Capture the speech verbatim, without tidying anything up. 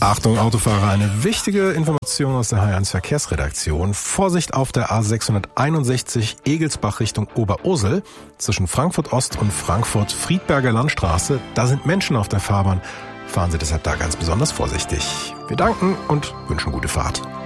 Achtung Autofahrer, eine wichtige Information aus der H eins Verkehrsredaktion. Vorsicht auf der A sechshunderteinundsechzig Egelsbach Richtung Oberursel zwischen Frankfurt Ost und Frankfurt Friedberger Landstraße. Da sind Menschen auf der Fahrbahn. Fahren Sie deshalb da ganz besonders vorsichtig. Wir danken und wünschen gute Fahrt.